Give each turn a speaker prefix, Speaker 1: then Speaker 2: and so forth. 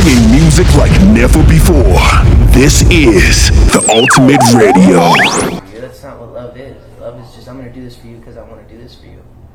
Speaker 1: Bringing music like never before. This is the Ultimate Radio.
Speaker 2: That's not what love is. Love is just, I'm going to do this for you because I want to do this for you.